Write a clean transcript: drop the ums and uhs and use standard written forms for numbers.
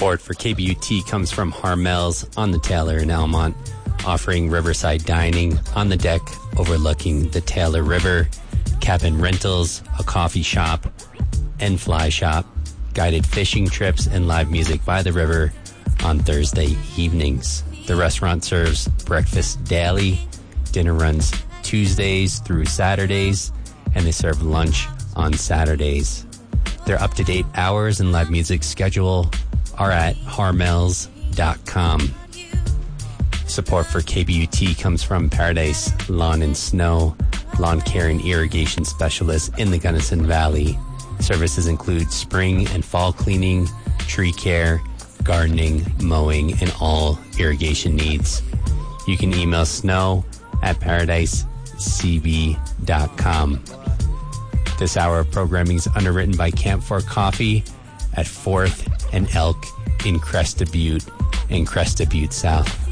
Support for KBUT comes from Harmel's on the Taylor in Almont, offering riverside dining on the deck overlooking the Taylor River, cabin rentals, a coffee shop, and fly shop, guided fishing trips, and live music by the river on Thursday evenings. The restaurant serves breakfast daily, dinner runs Tuesdays through Saturdays, and they serve lunch on Saturdays. Their up-to-date hours and live music schedule are at harmels.com. Support for KBUT comes from Paradise Lawn and Snow, lawn care and irrigation specialists in the Gunnison Valley. Services include spring and fall cleaning, tree care, gardening, mowing, and all irrigation needs. You can email snow at paradisecb.com. This hour of programming is underwritten by Camp4 Coffee at 4th and Elk in Cresta Butte South.